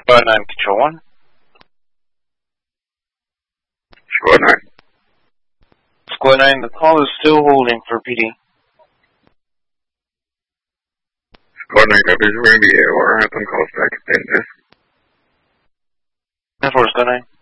Squad 9, Control 1. Squad 9. Squad 9, the call is still holding for PD. Squad 9 copies, we're going to be AOR. Have them call back. Thank you. 10-4, Squad 9.